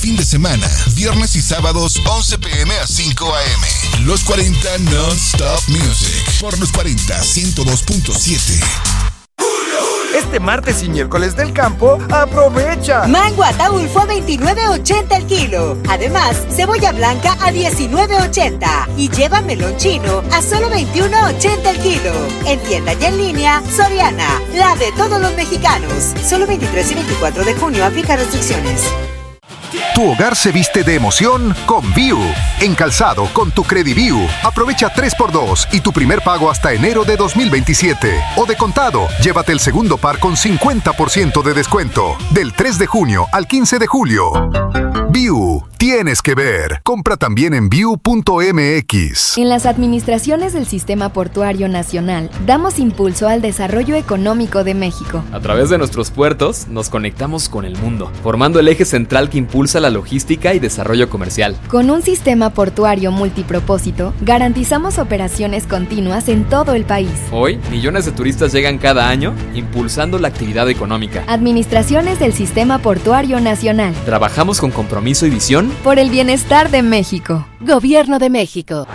fin de semana, viernes y sábados 11 p.m. a 5 a.m. Los 40 Non-Stop Music por Los 40 102.7. Este martes y miércoles del campo, ¡aprovecha! Mango Ataulfo a $29.80 el kilo. Además, cebolla blanca a $19.80. Y lleva melón chino a solo $21.80 el kilo. En tienda y en línea, Soriana, la de todos los mexicanos. Solo 23 y 24 de junio, aplica restricciones. Tu hogar se viste de emoción con View. En calzado, con tu CrediView, aprovecha 3x2 y tu primer pago hasta enero de 2027. O de contado, llévate el segundo par con 50% de descuento. Del 3 de junio al 15 de julio. View, tienes que ver. Compra también en view.mx. En las administraciones del Sistema Portuario Nacional, damos impulso al desarrollo económico de México. A través de nuestros puertos, nos conectamos con el mundo, formando el eje central que impulsa la logística y desarrollo comercial. Con un sistema portuario multipropósito, garantizamos operaciones continuas en todo el país. Hoy, millones de turistas llegan cada año, impulsando la actividad económica. Administraciones del Sistema Portuario Nacional. Trabajamos con compromiso y visión por el bienestar de México. Gobierno de México.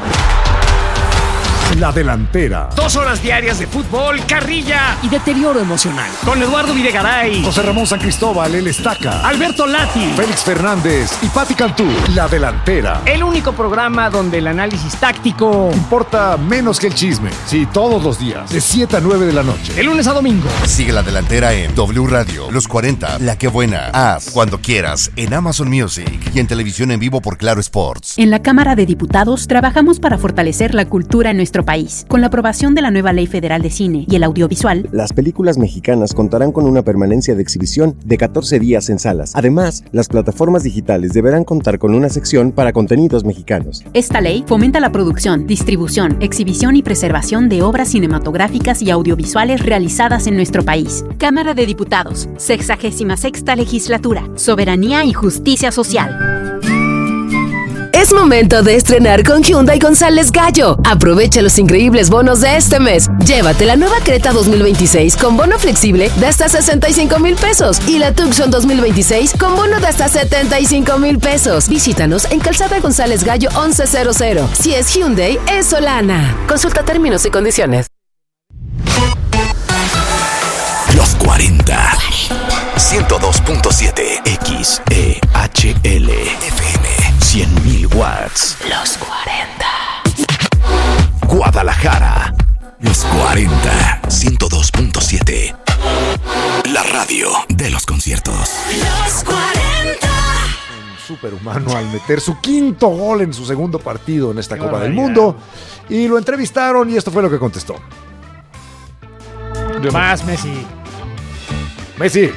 La Delantera. 2 horas diarias de fútbol, carrilla y deterioro emocional. Con Eduardo Videgaray, José Ramón San Cristóbal, el Estaca, Alberto Lati, Félix Fernández y Pati Cantú. La Delantera. El único programa donde el análisis táctico importa menos que el chisme. Sí, todos los días, de 7 a 9 de la noche. De lunes a domingo. Sigue La Delantera en W Radio, Los 40, La Que Buena, Haz, Cuando Quieras, en Amazon Music y en televisión en vivo por Claro Sports. En la Cámara de Diputados trabajamos para fortalecer la cultura en nuestro país. Con la aprobación de la nueva Ley Federal de Cine y el Audiovisual, las películas mexicanas contarán con una permanencia de exhibición de 14 días en salas. Además, las plataformas digitales deberán contar con una sección para contenidos mexicanos. Esta ley fomenta la producción, distribución, exhibición y preservación de obras cinematográficas y audiovisuales realizadas en nuestro país. Cámara de Diputados, 66ª Legislatura, Soberanía y Justicia Social. Es momento de estrenar con Hyundai González Gallo. Aprovecha los increíbles bonos de este mes. Llévate la nueva Creta 2026 con bono flexible de hasta 65,000 pesos y la Tucson 2026 con bono de hasta 75,000 pesos. Visítanos en Calzada González Gallo 1100. Si es Hyundai, es Solana. Consulta términos y condiciones. Los 40. 102.7 XEHL FM. 100,000 watts. Los 40. Guadalajara. Los 40. 102.7. La radio de los conciertos. Los 40. Un superhumano al meter su 5º gol en su segundo partido en esta Copa del Mundo. Y lo entrevistaron y esto fue lo que contestó. Más Messi. Messi.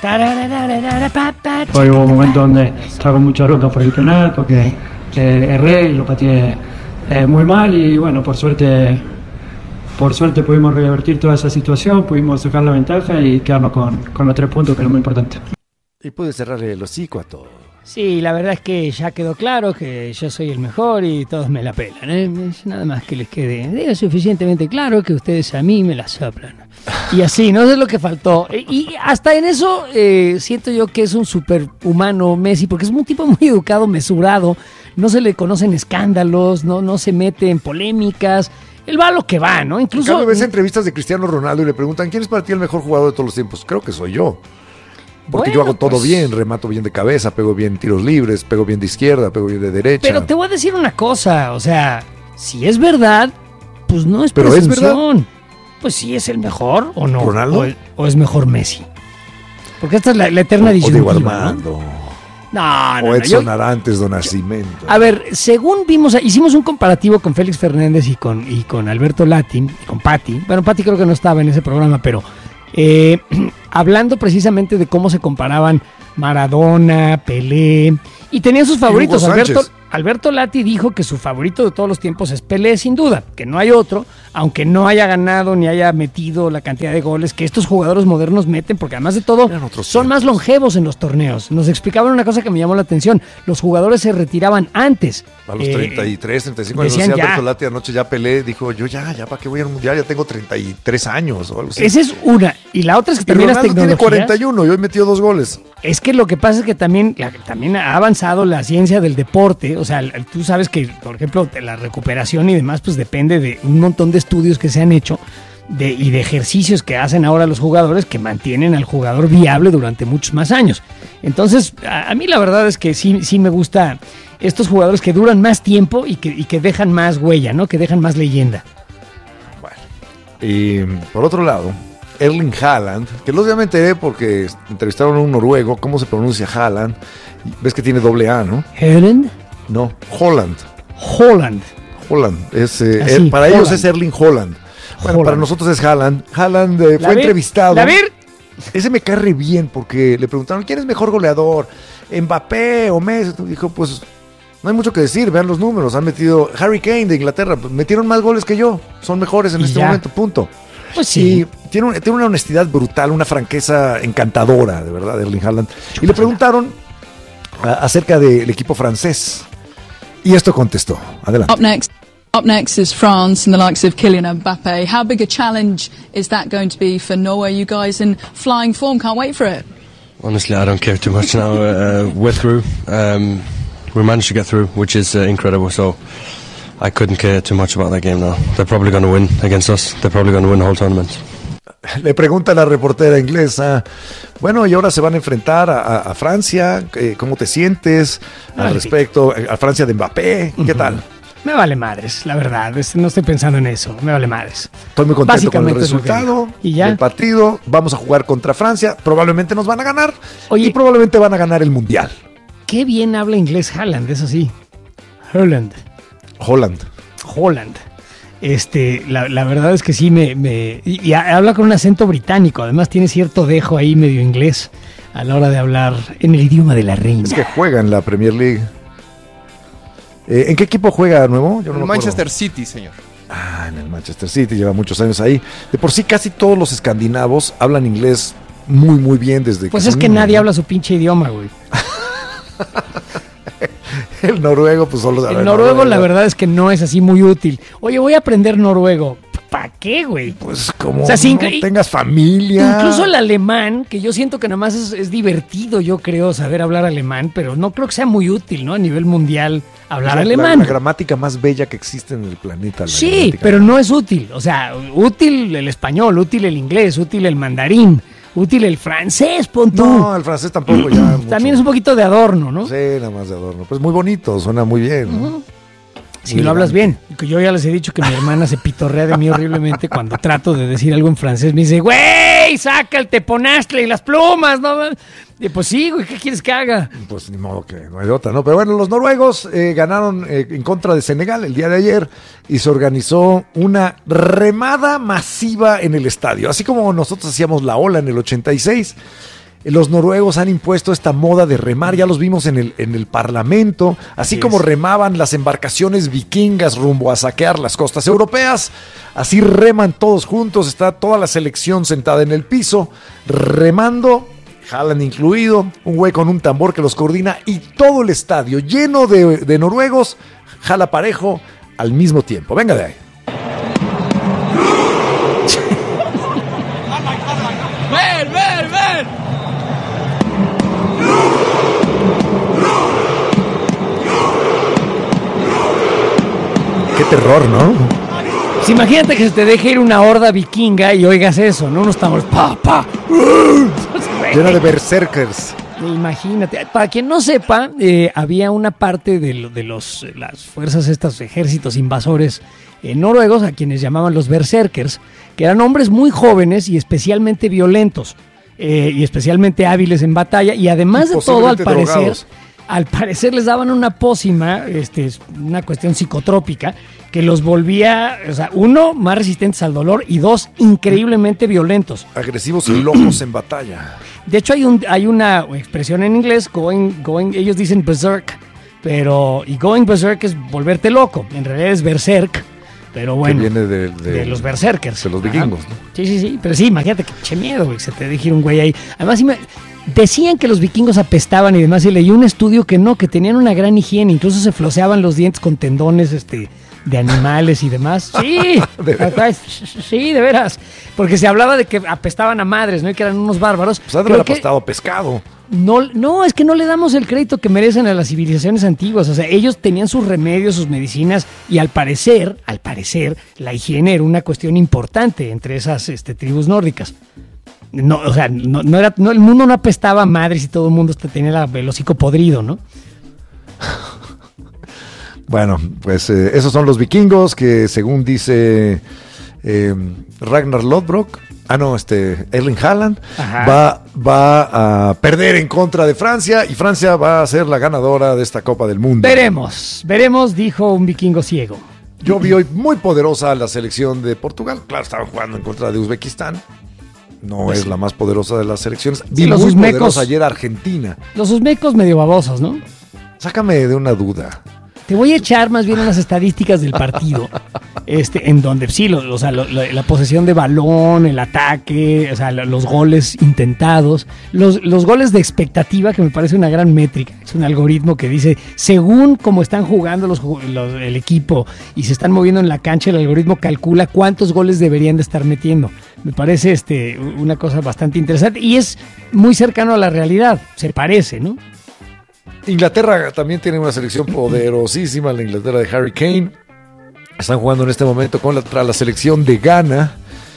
Hoy hubo un momento donde estaba con mucha bronca por el penal porque erré y lo pateé muy mal y bueno, por suerte pudimos revertir toda esa situación, pudimos sacar la ventaja y quedarnos con los 3 puntos, que es lo muy importante. Y pude cerrarle el hocico a todo. Sí, la verdad es que ya quedó claro que yo soy el mejor y todos me la pelan, Nada más que les quede suficientemente claro que ustedes a mí me la soplan. Y así, no sé lo que faltó. Y hasta en eso siento yo que es un superhumano Messi, porque es un tipo muy educado, mesurado, no se le conocen escándalos, no se mete en polémicas. Él va a lo que va, ¿no? Incluso Cada vez entrevistas de Cristiano Ronaldo y le preguntan ¿quién es para ti el mejor jugador de todos los tiempos? Creo que soy yo. Porque yo hago todo bien, remato bien de cabeza, pego bien tiros libres, pego bien de izquierda, pego bien de derecha. Pero te voy a decir una cosa, o sea, si es verdad, pues no es ¿Pero presunción. es verdad? Pues sí es el mejor o no. ¿Ronaldo? O es mejor Messi. Porque esta es la eterna disyuntiva. O Diego Armando. No, o Edson Arantes do Nascimento. A ver, según hicimos un comparativo con Félix Fernández y con Alberto Lati, y con Pati. Bueno, Pati creo que no estaba en ese programa, pero hablando precisamente de cómo se comparaban Maradona, Pelé, y tenían sus favoritos. Alberto Lati dijo que su favorito de todos los tiempos es Pelé, sin duda, que no hay otro. aunque no haya ganado ni haya metido la cantidad de goles que estos jugadores modernos meten, porque además de todo son más longevos en los torneos. Nos explicaban una cosa que me llamó la atención: los jugadores se retiraban antes. A los 33, 35 años. Decía Bertolatti anoche, ya Pelé dijo, yo ya ¿para qué voy a un mundial? Ya tengo 33 años o algo así. Esa es una. Y la otra es que también las tecnologías... tiene 41 y hoy metió 2 goles. Es que lo que pasa es que también ha avanzado la ciencia del deporte. O sea, tú sabes que, por ejemplo, la recuperación y demás, pues depende de un montón de estudios que se han hecho y de ejercicios que hacen ahora los jugadores que mantienen al jugador viable durante muchos más años. Entonces, a mí la verdad es que sí me gusta estos jugadores que duran más tiempo y que dejan más huella, ¿no? Que dejan más leyenda. Bueno, y por otro lado, Erling Haaland, que los ya me enteré porque entrevistaron a un noruego, cómo se pronuncia Haaland. Ves que tiene doble A, ¿no? ¿Haaland? No, Holland. Holland. Es, para Holland. Ellos es Erling Haaland. Bueno, Holland. Para nosotros es Haaland. Haaland fue entrevistado. Ese me cae re bien porque le preguntaron ¿quién es mejor goleador? ¿Mbappé o Messi? Dijo, pues no hay mucho que decir, vean los números. Han metido Harry Kane de Inglaterra, metieron más goles que yo. Son mejores en este momento, punto. Pues sí. Y tiene una honestidad brutal, una franqueza encantadora, de verdad, Erling Haaland. Y le preguntaron acerca del equipo francés. Y esto contestó. Adelante. Up next is France and the likes of Kylian Mbappé. How big a challenge is that going to be for Norway? You guys in flying form, can't wait for it. Honestly, I don't care too much now. We're through. We managed to get through, which is incredible. So I couldn't care too much about that game now. They're probably going to win against us. They're probably going to win the whole tournament. Le pregunta a la reportera inglesa, bueno, y ahora se van a enfrentar a Francia, ¿cómo te sientes al respecto? A Francia de Mbappé, ¿qué tal? Me vale madres, la verdad, no estoy pensando en eso, me vale madres. Estoy muy contento con el resultado del partido, vamos a jugar contra Francia, probablemente nos van a ganar. Oye, y probablemente van a ganar el Mundial. Qué bien habla inglés Haaland, eso sí. Holland. La verdad es que sí y habla con un acento británico, además tiene cierto dejo ahí medio inglés a la hora de hablar en el idioma de la reina. Es que juega en la Premier League. ¿En qué equipo juega nuevo? En el Manchester City, señor. En el Manchester City, lleva muchos años ahí. De por sí casi todos los escandinavos hablan inglés muy, muy bien desde que... Pues es que nadie habla su pinche idioma, güey. El noruego, pues solo... El noruego, la verdad es que no es así muy útil. Oye, voy a aprender noruego. ¿Para qué, güey? Pues como no tengas familia. Incluso el alemán, que yo siento que nada más es divertido, yo creo, saber hablar alemán, pero no creo que sea muy útil, ¿no? A nivel mundial, hablar alemán. La gramática más bella que existe en el planeta. Sí, pero no es útil. O sea, útil el español, útil el inglés, útil el mandarín, útil el francés, pon tú. No, el francés tampoco ya. También es un poquito de adorno, ¿no? Sí, nada más de adorno. Pues muy bonito, suena muy bien, ¿no? Si lo hablas bien. Yo ya les he dicho que mi hermana se pitorrea de mí horriblemente cuando trato de decir algo en francés. Me dice, güey, saca el teponastle y las plumas, ¿no? Y pues sí, güey, ¿qué quieres que haga? Pues ni modo que no hay de otra, ¿no? Pero bueno, los noruegos ganaron en contra de Senegal el día de ayer y se organizó una remada masiva en el estadio. Así como nosotros hacíamos la ola en el 86, los noruegos han impuesto esta moda de remar, ya los vimos en el Parlamento, así como remaban las embarcaciones vikingas rumbo a saquear las costas europeas, así reman todos juntos, está toda la selección sentada en el piso, remando, Haaland incluido, un güey con un tambor que los coordina y todo el estadio lleno de noruegos, jala parejo al mismo tiempo. Venga de ahí. ¡Ven! Qué terror, ¿no? Pues imagínate que se te deje ir una horda vikinga y oigas eso, ¿no? Unos tambores, lleno de berserkers. Imagínate. Para quien no sepa, había una parte de las fuerzas, estos ejércitos invasores noruegos, a quienes llamaban los berserkers, que eran hombres muy jóvenes y especialmente violentos, y especialmente hábiles en batalla, y además de todo, al parecer les daban una pócima, una cuestión psicotrópica, que los volvía, o sea, uno, más resistentes al dolor, y dos, increíblemente violentos. Agresivos y locos en batalla. De hecho, hay una expresión en inglés, ellos dicen berserk, y going berserk es volverte loco, en realidad es berserk, Pero bueno, que viene de los berserkers. De los vikingos, ¿no? Sí. Pero sí, imagínate que che miedo, güey, se te deje ir un güey ahí. Además, decían que los vikingos apestaban y demás, y leí un estudio que no, que tenían una gran higiene, incluso se floseaban los dientes con tendones de animales y demás. Sí, sí, de veras. Porque se hablaba de que apestaban a madres, ¿no? Y que eran unos bárbaros. Pues han de haber apestado pescado. No, es que no le damos el crédito que merecen a las civilizaciones antiguas. O sea, ellos tenían sus remedios, sus medicinas, y al parecer, la higiene era una cuestión importante entre esas tribus nórdicas. No, o sea, no era, el mundo no apestaba a madres y todo el mundo tenía el hocico podrido, ¿no? Bueno, pues esos son los vikingos que, según dice Ragnar Lodbrok, Erling Haaland, va a perder en contra de Francia, y Francia va a ser la ganadora de esta Copa del Mundo. Veremos, dijo un vikingo ciego. Yo vi hoy muy poderosa a la selección de Portugal. Claro, estaban jugando en contra de Uzbekistán. No pues es la más poderosa de las selecciones. Vi los muy poderosa ayer Argentina. Los uzbecos medio babosos, ¿no? Sácame de una duda. Te voy a echar más bien unas estadísticas del partido, en donde sí, la posesión de balón, el ataque, o sea, los goles intentados, los goles de expectativa, que me parece una gran métrica. Es un algoritmo que dice, según cómo están jugando el equipo y se están moviendo en la cancha, el algoritmo calcula cuántos goles deberían de estar metiendo. Me parece una cosa bastante interesante y es muy cercano a la realidad, se parece, ¿no? Inglaterra también tiene una selección poderosísima, la Inglaterra de Harry Kane. Están jugando en este momento contra la selección de Ghana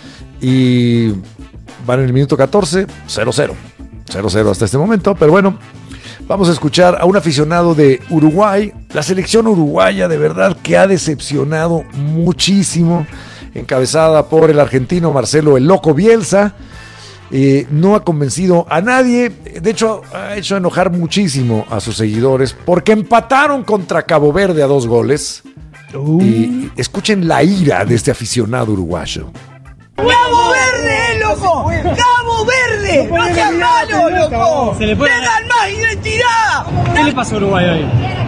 y van en el minuto 14, 0-0. 0-0 hasta este momento, pero bueno, vamos a escuchar a un aficionado de Uruguay. La selección uruguaya de verdad que ha decepcionado muchísimo, encabezada por el argentino Marcelo "El Loco" Bielsa. No ha convencido a nadie, de hecho ha hecho enojar muchísimo a sus seguidores porque empataron contra Cabo Verde a 2 goles. Y escuchen la ira de este aficionado uruguayo. ¡Cabo Verde, loco! ¡Cabo Verde! ¡No seas malo, loco! ¡Le dan más identidad! ¿Qué le pasó a Uruguay hoy?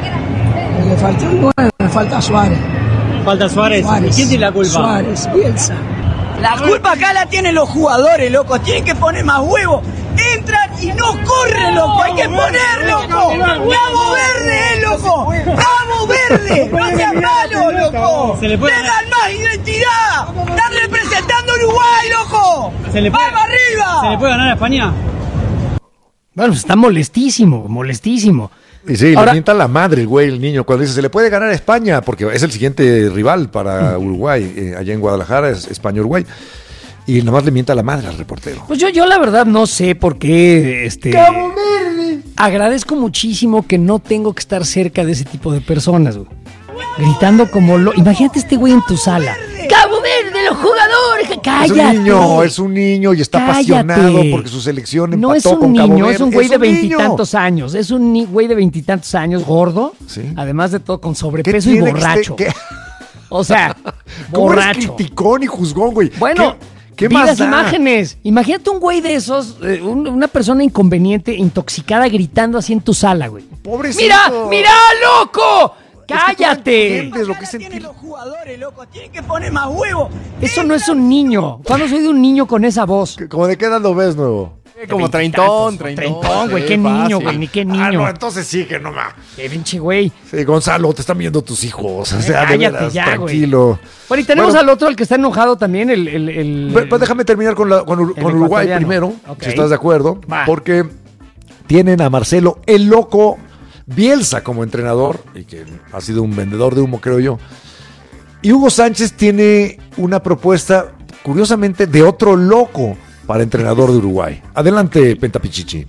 Le faltó un 9, le falta Suárez. ¿Falta Suárez? ¿Y quién tiene la culpa? Suárez, Bielsa. La culpa acá la tienen los jugadores, loco. Tienen que poner más huevos. Entran y no corren, loco. Hay que poner, loco. Cabo Verde, loco. Cabo Verde. No seas malo, loco. Le dan más identidad. Están representando a Uruguay, loco. ¡Vamos arriba! ¿Se le puede ganar a España? Bueno, está molestísimo. Y sí, le mienta la madre el güey, el niño, cuando dice, se le puede ganar a España, porque es el siguiente rival para Uruguay, allá en Guadalajara, es España-Uruguay, y nomás le mienta la madre al reportero. Pues yo la verdad no sé por qué, ¡Cabo Verde! Agradezco muchísimo que no tengo que estar cerca de ese tipo de personas, güey. Gritando como imagínate este güey en tu sala. ¡Cabo Verde, los jugadores! ¡Cállate! Es un niño y está apasionado porque su selección empató no es un con niño, Cabo Verde. Es un güey de 20 y tantos años. Es un güey de 20 y tantos años, gordo. ¿Sí? Además de todo, con sobrepeso y borracho. O sea, borracho. ¿Cómo eres criticón y juzgón, güey? Bueno, ¿qué más las imágenes? Imagínate un güey de esos, una persona inconveniente, intoxicada, gritando así en tu sala, güey. ¡Pobrecito! ¡Mira, loco! ¡Cállate! Es lo que tienen los jugadores, loco. Tienen que poner más huevos. Eso no es un niño. ¿Cuándo soy de un niño con esa voz? ¿Cómo de qué edad lo ves, nuevo? Como treintón, güey. Qué niño, güey. Ni qué niño. No, entonces sí que no más. Qué pinche güey. Sí, Gonzalo, te están viendo tus hijos. O sea, cállate de veras, ya, tranquilo. Güey. Bueno, y tenemos al otro, el que está enojado también, Pues déjame terminar con Uruguay primero, si estás de acuerdo. Porque tienen a Marcelo "El Loco" Bielsa como entrenador, y que ha sido un vendedor de humo, creo yo. Y Hugo Sánchez tiene una propuesta, curiosamente, de otro loco para entrenador de Uruguay. Adelante, Pentapichichi.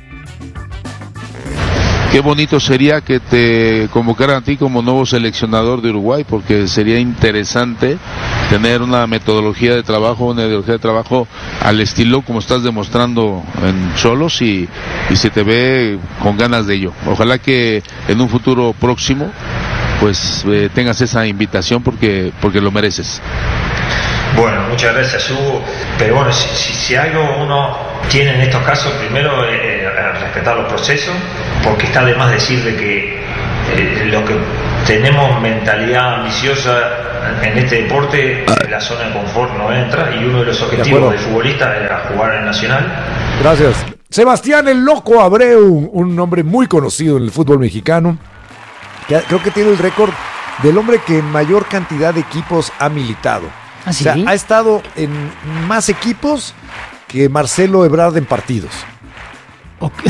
Qué bonito sería que te convocaran a ti como nuevo seleccionador de Uruguay, porque sería interesante tener una metodología de trabajo, una ideología de trabajo al estilo como estás demostrando en Xolos, y se te ve con ganas de ello. Ojalá que en un futuro próximo pues tengas esa invitación porque lo mereces. Bueno, muchas gracias, Hugo. Pero bueno, si algo uno tiene en estos casos, primero respetar los procesos, porque está de más decir de que los que tenemos mentalidad ambiciosa en este deporte la zona de confort no entra y uno de los objetivos del futbolista era jugar en el Nacional. Gracias. Sebastián el Loco Abreu, un hombre muy conocido en el fútbol mexicano, que creo que tiene el récord del hombre que en mayor cantidad de equipos ha militado. ¿Ah, sí? O sea, ha estado en más equipos que Marcelo Ebrard en partidos. Okay.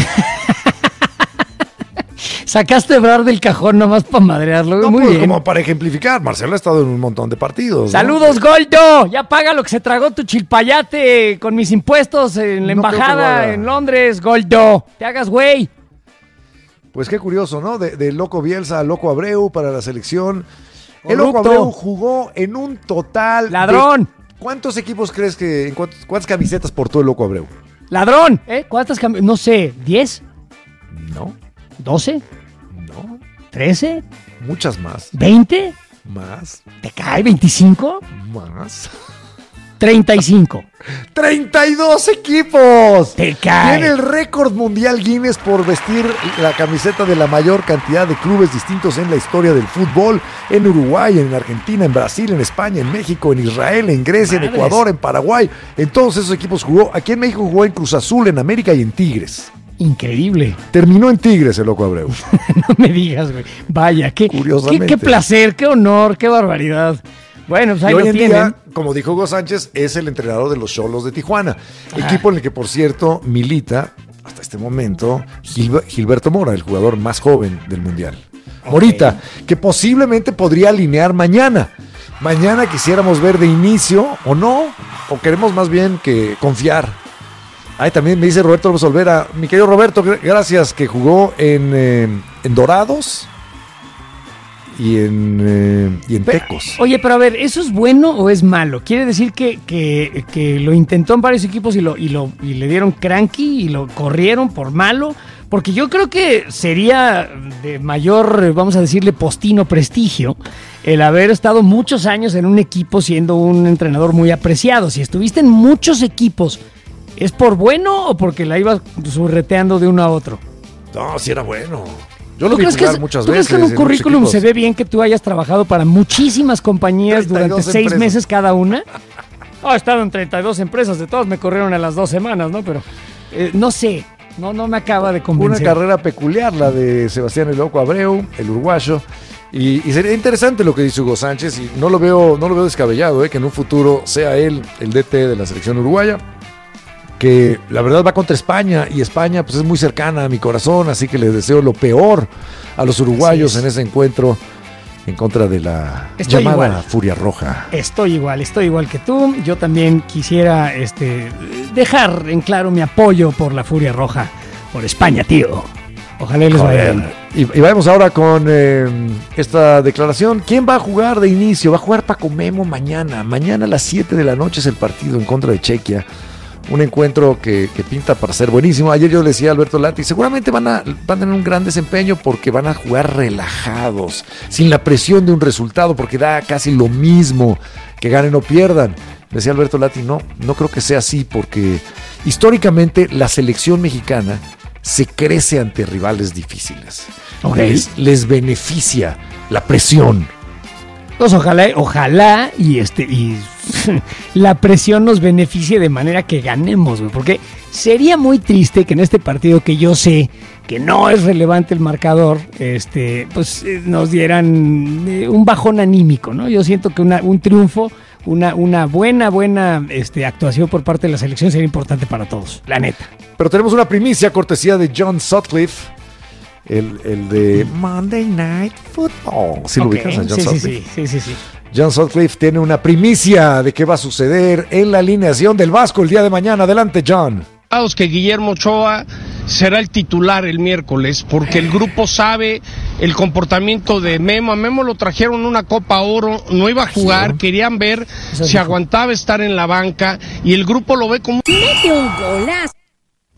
Sacaste a Ebrard del cajón nomás para madrearlo. No, muy pues, bien. como para ejemplificar, Marcelo ha estado en un montón de partidos. Saludos, ¿no? Goldo. Ya paga lo que se tragó tu chilpayate con mis impuestos en la embajada en Londres, Goldo. Te hagas güey. Pues qué curioso, ¿no? De Loco Bielsa a Loco Abreu para la selección. Corrupto. El Loco Abreu jugó en un total... ¡Ladrón! ¿Cuántos equipos crees que... ¿Cuántas camisetas portó el Loco Abreu? ¡Ladrón! ¿Cuántas camisetas? No sé, ¿10? No. ¿12? No. ¿13? Muchas más. ¿20? Más. ¿Te cae 25? Más. 35. 32 equipos. Te cae. Tiene el récord mundial Guinness por vestir la camiseta de la mayor cantidad de clubes distintos en la historia del fútbol. En Uruguay, en Argentina, en Brasil, en España, en México, en Israel, en Grecia, en Ecuador, en Paraguay. En todos esos equipos jugó. Aquí en México jugó en Cruz Azul, en América y en Tigres. Increíble. Terminó en Tigres el Loco Abreu. No me digas, güey. Vaya, qué placer, qué honor, qué barbaridad. Bueno, pues ahí y hoy lo en tienen. día, como dijo Hugo Sánchez, es el entrenador de los Xolos de Tijuana. Equipo en el que, por cierto, milita, hasta este momento, Gilberto Mora, el jugador más joven del Mundial. Morita, que posiblemente podría alinear mañana. Mañana quisiéramos ver de inicio, o no, o queremos más bien que confiar. Ahí también me dice Roberto López Olvera, mi querido Roberto, gracias, que jugó en Dorados y en Tecos. Oye, pero a ver, ¿eso es bueno o es malo? ¿Quiere decir que lo intentó en varios equipos y le dieron cranky y lo corrieron por malo? Porque yo creo que sería de mayor, vamos a decirle, postino prestigio el haber estado muchos años en un equipo siendo un entrenador muy apreciado. Si estuviste en muchos equipos, ¿es por bueno o porque la ibas surreteando de uno a otro? No, sí era bueno. Yo lo vi jugar muchas veces. ¿Tú crees que en un currículum se ve bien que tú hayas trabajado para muchísimas compañías durante 6 meses cada una? He estado en 32 empresas, de todas me corrieron a las 2 semanas, ¿no? Pero no sé, no me acaba de convencer. Una carrera peculiar la de Sebastián el Loco Abreu, el uruguayo. Y sería interesante lo que dice Hugo Sánchez, y no lo veo descabellado, que en un futuro sea él el DT de la selección uruguaya, que la verdad va contra España, y España pues es muy cercana a mi corazón, así que les deseo lo peor a los uruguayos en ese encuentro en contra de la llamada Furia Roja. Estoy igual que tú. Yo también quisiera dejar en claro mi apoyo por la Furia Roja, por España, tío. Ojalá les vaya bien. Y vamos ahora con esta declaración. ¿Quién va a jugar de inicio? Va a jugar Paco Memo mañana. Mañana a las 7 de la noche es el partido en contra de Chequia. Un encuentro que pinta para ser buenísimo. Ayer yo le decía a Alberto Lati, seguramente van a tener un gran desempeño porque van a jugar relajados, sin la presión de un resultado, porque da casi lo mismo que ganen o pierdan. Decía Alberto Lati, no creo que sea así, porque históricamente la selección mexicana se crece ante rivales difíciles. Okay. Les beneficia la presión. Pues ojalá y la presión nos beneficie de manera que ganemos, güey, porque sería muy triste que en este partido, que yo sé que no es relevante el marcador, nos dieran un bajón anímico, ¿no? Yo siento que un triunfo, una buena actuación por parte de la selección sería importante para todos, la neta. Pero tenemos una primicia cortesía de John Sutcliffe. El de Monday Night Football. ¿Sí lo ubicas a John Sutcliffe? Sí. John Sutcliffe tiene una primicia de qué va a suceder en la alineación del Vasco el día de mañana. Adelante, John. Que Guillermo Ochoa será el titular el miércoles, porque el grupo sabe el comportamiento de Memo. A Memo lo trajeron una Copa Oro, no iba a jugar, querían ver si aguantaba estar en la banca, y el grupo lo ve como... ¡Mete un golazo!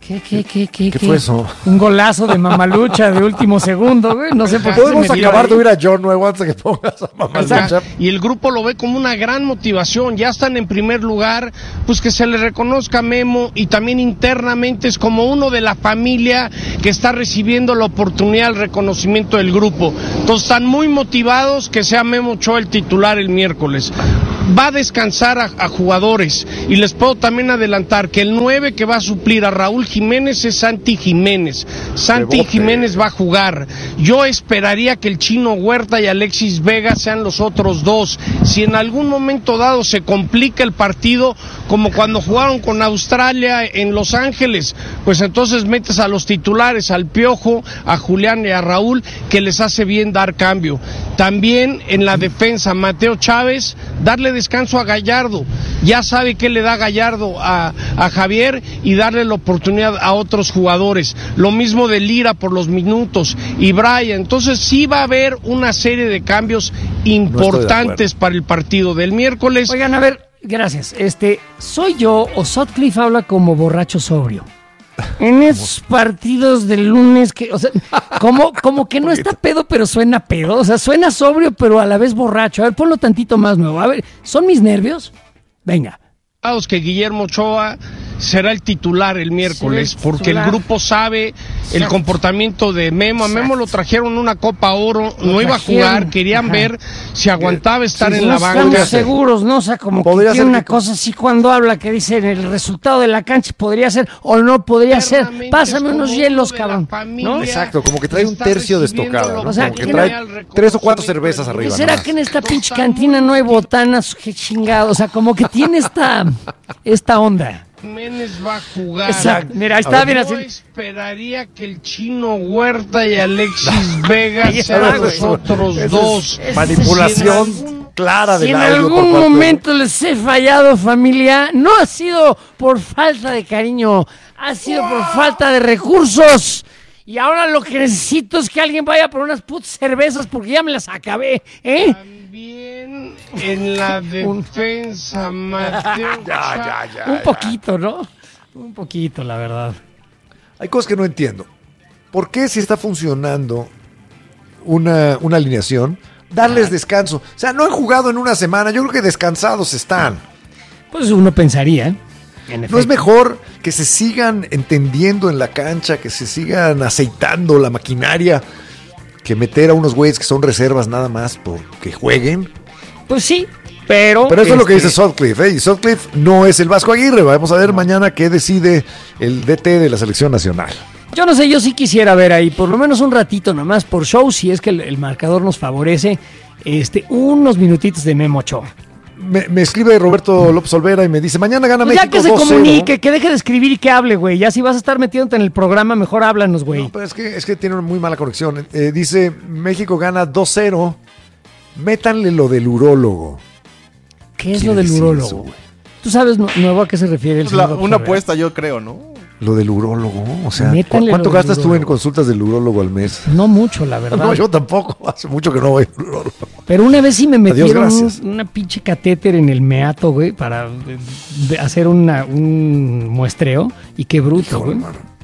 ¿Qué fue eso? Un golazo de Mamalucha de último segundo, güey. No sé por qué. Podemos acabar de oír a John nuevo antes de que pongas a Mamalucha. Y el grupo lo ve como una gran motivación. Ya están en primer lugar, pues que se le reconozca a Memo, y también internamente es como uno de la familia que está recibiendo la oportunidad, el reconocimiento del grupo. Entonces están muy motivados que sea Memo Ochoa el titular el miércoles. Va a descansar a jugadores, y les puedo también adelantar que el 9 que va a suplir a Raúl Jiménez es Santi Jiménez. Santi Jiménez va a jugar. Yo esperaría que el Chino Huerta y Alexis Vega sean los otros dos. Si en algún momento dado se complica el partido, como cuando jugaron con Australia en Los Ángeles, pues entonces metes a los titulares, al Piojo, a Julián y a Raúl, que les hace bien dar cambio. También en la defensa, Mateo Chávez, darle descanso a Gallardo. Ya sabe qué le da Gallardo a Javier, y darle la oportunidad a otros jugadores. Lo mismo de Lira por los minutos y Brian. Entonces sí va a haber una serie de cambios importantes para el partido del miércoles. Oigan, a ver, gracias. ¿Soy yo o Sutcliffe habla como borracho sobrio? En esos partidos del lunes que, o sea, como que no está pedo, pero suena pedo. O sea, suena sobrio, pero a la vez borracho. A ver, ponlo tantito más nuevo. A ver, ¿son mis nervios? Venga. Que Guillermo Ochoa será el titular el miércoles, porque el grupo sabe el comportamiento de Memo. A Memo lo trajeron una Copa Oro, no iba a jugar, querían ver si aguantaba estar en la banca. No estamos seguros, ¿no? O sea, como que tiene una cosa así cuando habla que dice el resultado de la cancha podría ser o no podría ser. Pásame unos hielos, cabrón, ¿no? Exacto, como que trae un tercio de estocada, ¿no? O sea, como que trae 3 o 4 cervezas arriba. ¿Será que en esta pinche cantina no hay botanas? Qué chingado, o sea, como que tiene esta onda. Jiménez va a jugar. Exacto. Mira, ahí está bien así. Yo esperaría que el Chino Huerta y Alexis Vega sean los otros dos. Manipulación clara del audio. Si en algún momento les he fallado, familia, no ha sido por falta de cariño, ha sido por falta de recursos. Y ahora lo que necesito es que alguien vaya por unas putas cervezas porque ya me las acabé, ¿eh? También en la defensa, Mateo. Ya. Un poquito, ¿no? Un poquito, la verdad. Hay cosas que no entiendo. ¿Por qué si está funcionando una alineación, darles descanso? O sea, no han jugado en una semana. Yo creo que descansados están. Pues uno pensaría, ¿eh? ¿No es mejor que se sigan entendiendo en la cancha, que se sigan aceitando la maquinaria, que meter a unos güeyes que son reservas nada más porque jueguen? Pues sí, pero eso es lo que dice Sutcliffe, ¿eh? Y Sutcliffe no es el Vasco Aguirre. Vamos a ver mañana qué decide el DT de la selección nacional. Yo no sé, yo sí quisiera ver ahí por lo menos un ratito nomás por show, si es que el marcador nos favorece, unos minutitos de Memo Ochoa. Me escribe Roberto López Olvera y me dice, mañana gana México 2-0. Ya que se comunique, que deje de escribir y que hable, güey. Ya si vas a estar metiéndote en el programa, mejor háblanos, güey. No, pero es que tiene una muy mala conexión. Dice, México gana 2-0. Métanle lo del urólogo. ¿Qué es lo del urólogo? ¿Tú sabes, Nuevo, a qué se refiere el señor? Una apuesta, yo creo, ¿no? Lo del urólogo, o sea, ¿cuánto gastas tú en consultas del urólogo al mes? No mucho, la verdad. No, yo tampoco, hace mucho que no voy al urólogo. Pero una vez sí me metieron una pinche catéter en el meato, güey, para hacer un muestreo, y qué bruto, güey.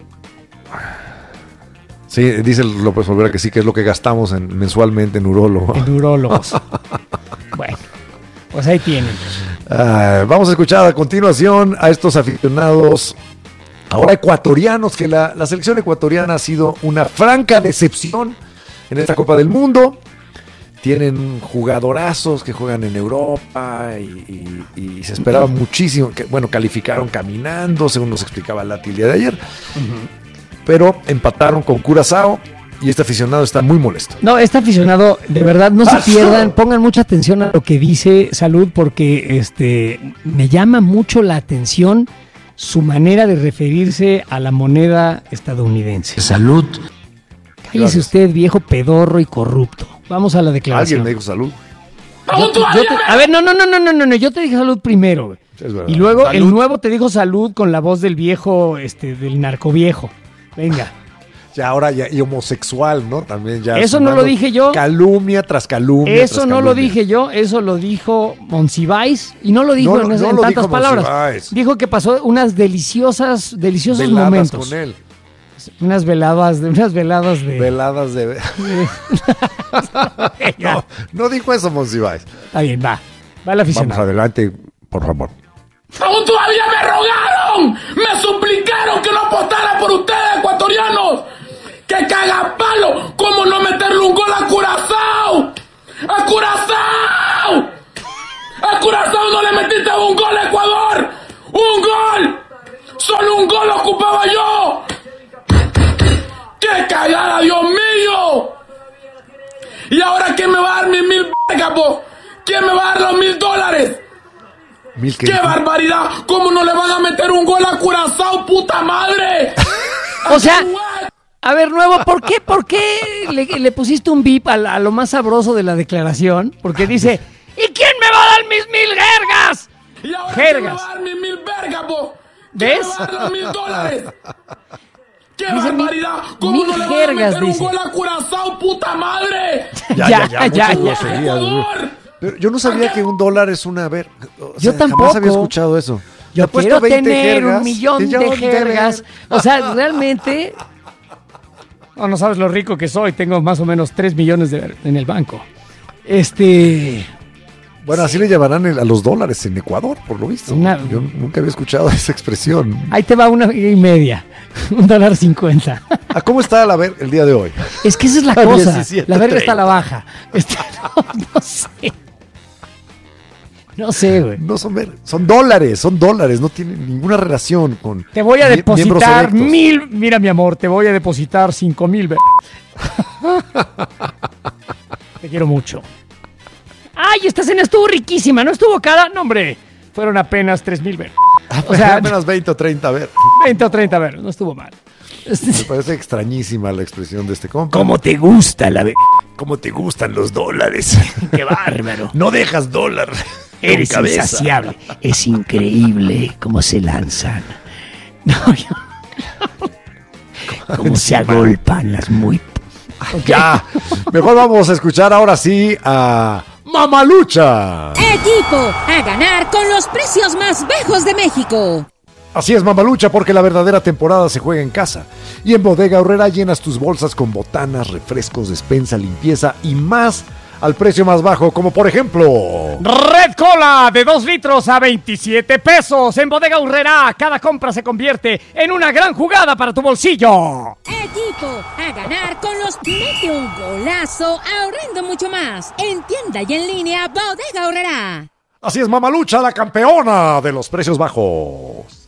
Sí, dice López Olvera que sí, que es lo que gastamos mensualmente en urólogo. En urólogos. Bueno, pues ahí tienen. Vamos a escuchar a continuación a estos aficionados ahora ecuatorianos, que la selección ecuatoriana ha sido una franca decepción en esta Copa del Mundo. Tienen jugadorazos que juegan en Europa y se esperaba muchísimo. Calificaron caminando, según nos explicaba Lati el día de ayer. Pero empataron con Curazao y este aficionado está muy molesto. No, este aficionado, de verdad, no se pierdan, pongan mucha atención a lo que dice Salud, porque me llama mucho la atención su manera de referirse a la moneda estadounidense. Salud. Cállese usted, viejo pedorro y corrupto. Vamos a la declaración. ¿Alguien me dijo salud? A ver, no, yo te dije salud primero, y luego salud. El nuevo te dijo salud con la voz del viejo, del narcoviejo. Venga. Ya ahora ya, y homosexual, ¿no? También ya. Eso no lo dije yo. Calumnia tras calumnia. Eso tras no calumnia. lo dije yo, eso lo dijo Monsiváis y no lo dijo en tantas dijo palabras. Monsiváis. Dijo que pasó unos deliciosos Veladas momentos. con él. Unas veladas de. Veladas de. no dijo eso, Monsiváis. Está bien, va el aficionado. Vamos adelante, por favor. ¡Aún todavía me rogaron! ¡Me suplicaron que no apostara por ustedes, ecuatorianos! ¡Que cagapalo! ¿Cómo no meterle un gol a Curazao? ¡A Curazao! ¡A Curazao no le metiste un gol a Ecuador! ¡Un gol! ¡Solo un gol ocupaba yo! ¡Qué cagada, Dios mío! ¿Y ahora quién me va a dar mis 1,000 vergas, po? ¿Quién me va a dar los $1,000? ¡Qué barbaridad! ¿Cómo no le van a meter un gol a Curazao, puta madre? O sea, a ver, Nuevo, ¿por qué le pusiste un bip a lo más sabroso de la declaración? Porque dice, ¿y quién me va a dar mis 1,000 jergas? ¿Y ahora jergas. quién me va a dar mis 1,000 vergas, po? ¿Ves? ¿Quién me va a dar los $1,000? ¡Qué Dice barbaridad! ¿Cómo 1,000 no le van a jergas, meter dice. un gol a Curazao, puta madre? Pero yo no sabía que $1 es una Yo tampoco. Jamás había escuchado eso. Yo Te apuesto quiero 20 tener jergas, 1,000,000 de jergas. O sea, realmente... No sabes lo rico que soy. Tengo más o menos 3 millones en el banco. Bueno, así le llamarán a los dólares en Ecuador, por lo visto. Yo nunca había escuchado esa expresión. Ahí te va 1,50. $1.50. ¿A cómo está la verga el día de hoy? Es que esa es la A cosa. 17, La verga está a la 30. baja. No sé. No sé, güey. No son dólares, no tienen ninguna relación con. Te voy a depositar miembros erectos. 1,000. Mira, mi amor, te voy a depositar 5,000. Te quiero mucho. ¡Ay, esta cena estuvo riquísima! ¿No estuvo cara? No, hombre. Fueron apenas 3,000. O sea, apenas 20 o 30 ver. 20 o 30 ver. No estuvo mal. Me parece extrañísima la expresión de este compa. ¿Cómo te gusta la ¿Cómo te gustan los dólares? ¡Qué bárbaro! No dejas dólar. Eres con cabeza. insaciable. Es increíble cómo se lanzan. Cómo se agolpan las muy... Ya. Mejor vamos a escuchar ahora sí a Mamalucha. Equipo a ganar con los precios más bajos de México. Así es, Mamalucha, porque la verdadera temporada se juega en casa. Y en Bodega Aurrera llenas tus bolsas con botanas, refrescos, despensa, limpieza y más al precio más bajo, como por ejemplo... Red Cola de 2 litros a 27 pesos. En Bodega Aurrera, cada compra se convierte en una gran jugada para tu bolsillo. Equipo a ganar con los... Mete un golazo ahorrando mucho más. En tienda y en línea, Bodega Aurrera. Así es, Mamalucha, la campeona de los precios bajos.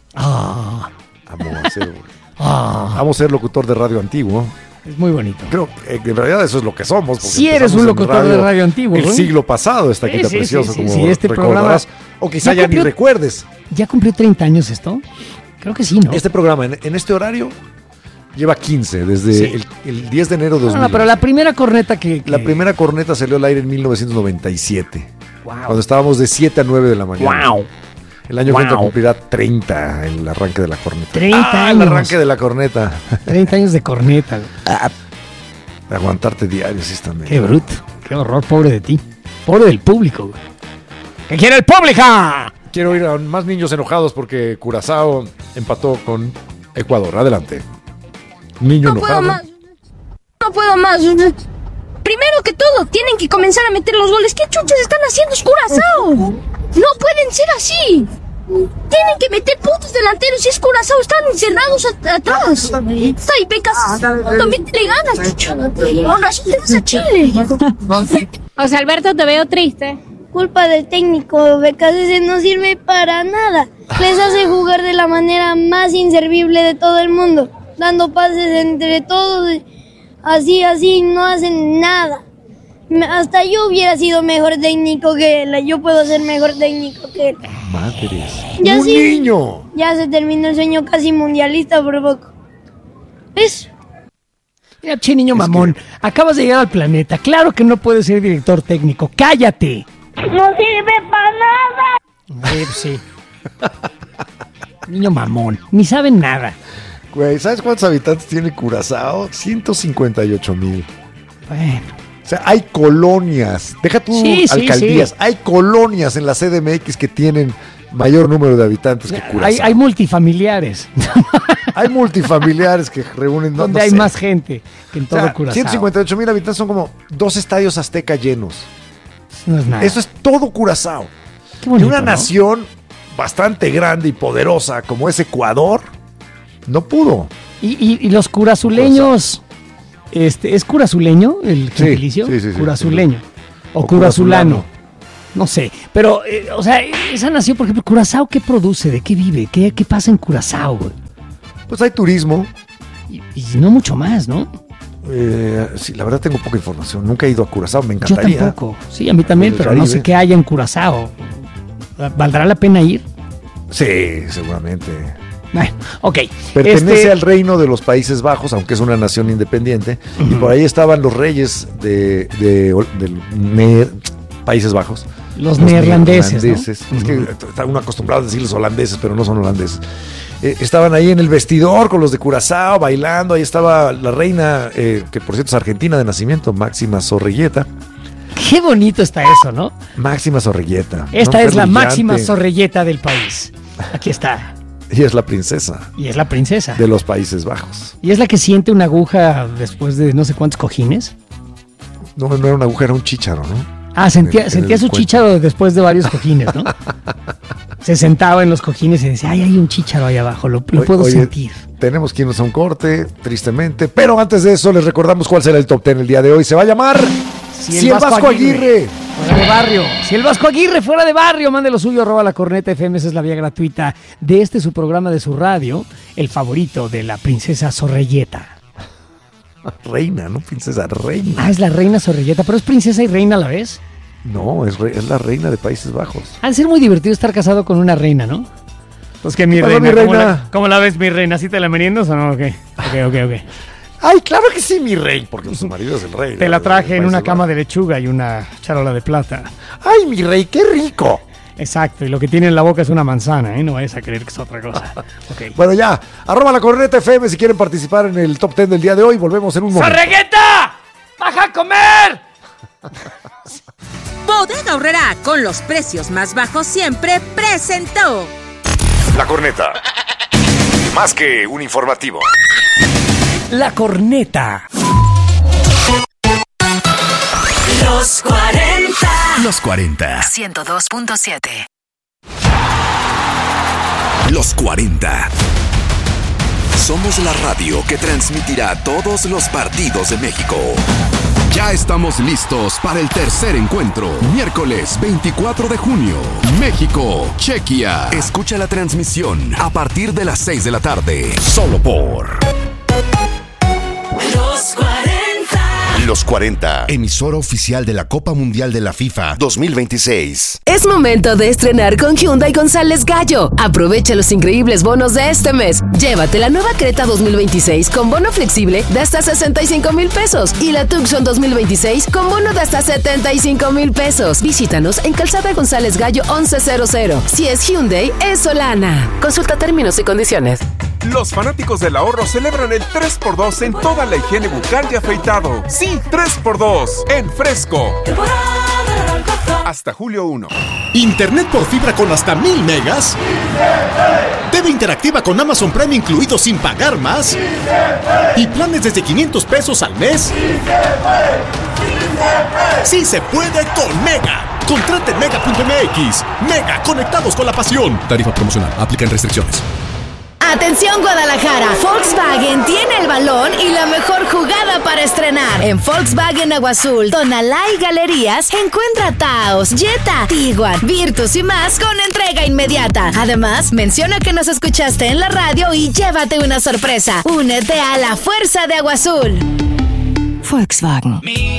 Vamos a ser locutor de radio antiguo. Es muy bonito. Creo que en realidad eso es lo que somos. Si eres un locutor de radio antiguo. El siglo pasado, esta quita preciosa, como este recordarás. O quizá ya ni recuerdes. ¿Ya cumplió 30 años esto? Creo que sí, ¿no? Este programa, en este horario, lleva 15, desde el 10 de enero de 2000. No, pero la primera corneta La primera corneta salió al aire en 1997. Wow. Cuando estábamos de 7 a 9 de la mañana. Wow. El año que entra cumplirá 30 el arranque de la corneta. 30 años. El arranque de la corneta. 30 años de corneta. Aguantarte diario, sí está medio. Qué bruto. Qué horror, pobre de ti. Pobre del público, güey. ¿Qué quiere el público? Quiero ir a más niños enojados porque Curazao empató con Ecuador. Adelante. Niño enojado. No puedo más. Primero que todo, tienen que comenzar a meter los goles. ¿Qué chuchas están haciendo? Es Curazao. No pueden ser así. Tienen que meter puntos delanteros. Y es Curazao. Están encerrados atrás. Está ahí, Pecas. También le ganas, chucho. Con razón te vas a Chile. José Alberto, te veo triste. Culpa del técnico, Becas, ese no sirve para nada. Les hace jugar de la manera más inservible de todo el mundo, dando pases entre todos, así, no hacen nada. Hasta yo hubiera sido mejor técnico que él, yo puedo ser mejor técnico que él. Madres. Ya ¡Un sí, niño! Ya se terminó el sueño casi mundialista por poco. ¿Ves? Mira, che, niño mamón, acabas de llegar al planeta. Claro que no puedes ser director técnico. ¡Cállate! ¡No sirve para nada! Sí. Niño mamón, ni saben nada. Güey, ¿sabes cuántos habitantes tiene Curazao? 158,000. Bueno. O sea, hay colonias, deja tú alcaldías, hay colonias en la CDMX que tienen mayor número de habitantes que Curazao. Hay multifamiliares. Hay multifamiliares que reúnen... donde hay más gente que en todo Curazao. 158,000 habitantes son como 2 estadios Azteca llenos. No es nada. Eso es todo Curazao. Qué bonito, y una ¿no? nación bastante grande y poderosa como es Ecuador, no pudo. Y los curazuleños... ¿Es curazuleño el gentilicio? Sí. Curazuleño. O curazulano. No sé. Pero, o sea, esa nación, por ejemplo, Curazao, ¿qué produce? ¿De qué vive? ¿Qué pasa en Curazao? Pues hay turismo. Y no mucho más, ¿no? Sí, la verdad tengo poca información. Nunca he ido a Curazao, me encantaría. Yo tampoco. Sí, a mí también, pero no sé qué hay en Curazao. ¿Valdrá la pena ir? Sí, seguramente. Bueno, ok. Pertenece al reino de los Países Bajos, aunque es una nación independiente. Y por ahí estaban los reyes de Países Bajos. Los neerlandeses, ¿no? Es que está uno acostumbrado a decir los holandeses, pero no son holandeses. Estaban ahí en el vestidor con los de Curazao bailando. Ahí estaba la reina, que por cierto es argentina de nacimiento, Máxima Zorrilleta. Qué bonito está eso, ¿no? Máxima Zorrilleta. Esta es la máxima Zorrilleta del país. Aquí está. Y es la princesa. Y es la princesa. De los Países Bajos. ¿Y es la que siente una aguja después de no sé cuántos cojines? No era una aguja, era un chícharo, ¿no? Ah, sentía su chícharo después de varios cojines, ¿no? Se sentaba en los cojines y decía, ay, hay un chícharo ahí abajo, lo puedo sentir. Tenemos que irnos a un corte, tristemente. Pero antes de eso, les recordamos cuál será el top 10 el día de hoy. Se va a llamar... Si el Vasco Aguirre. Fuera de barrio. Si el Vasco Aguirre fuera de barrio, mande lo suyo, @lacorneta_fm. Esa es la vía gratuita de su programa de su radio, el favorito de la princesa Zorrilleta. Reina, ¿no? Princesa, reina. Ah, es la reina Zorrilleta, pero es princesa y reina a la vez. No, es la reina de Países Bajos. Ha de ser muy divertido estar casado con una reina, ¿no? Pues que mi reina. ¿Cómo la ves, mi reina? ¿Sí te la meriendas o no? Ok. Ay, claro que sí, mi rey, porque su marido es el rey. Te la traje en una cama de lechuga y una charola de plata. Ay, mi rey, qué rico. Exacto, y lo que tiene en la boca es una manzana, ¿eh? No vayas a creer que es otra cosa. Okay. Bueno, ya, @lacorneta_fm si quieren participar en el top 10 del día de hoy. Volvemos en un momento. ¡Zorrilleta! ¡Baja a comer! Bodega Aurrerá, con los precios más bajos siempre, presentó La Corneta. Más que un informativo. La Corneta. Los 40. Los 40. 102.7. Los 40. Somos la radio que transmitirá todos los partidos de México. Ya estamos listos para el tercer encuentro. Miércoles 24 de junio. México, Chequia. Escucha la transmisión a partir de las 6 de la tarde. Solo por Los 40. Los 40, emisora oficial de la Copa Mundial de la FIFA 2026. Es momento de estrenar con Hyundai González Gallo. Aprovecha los increíbles bonos de este mes. Llévate la nueva Creta 2026 con bono flexible de hasta 65,000 pesos y la Tucson 2026 con bono de hasta 75,000 pesos. Visítanos en Calzada González Gallo 1100. Si es Hyundai, es Solana. Consulta términos y condiciones. Los fanáticos del ahorro celebran el 3x2 en toda la higiene bucal y afeitado. Sí, 3x2 en Fresco. Hasta julio 1. ¿Internet por fibra con hasta 1000 megas? ¿TV interactiva con Amazon Prime incluido sin pagar más? ¿Y planes desde 500 pesos al mes? ¡Sí se puede con Mega! Contrate en Mega.mx. Mega, conectados con la pasión. Tarifa promocional. Aplican restricciones. Atención Guadalajara, Volkswagen tiene el balón y la mejor jugada para estrenar. En Volkswagen Agua Azul, Tonalá y Galerías, encuentra Taos, Jetta, Tiguan, Virtus y más con entrega inmediata. Además, menciona que nos escuchaste en la radio y llévate una sorpresa. Únete a la fuerza de Agua Azul. Volkswagen.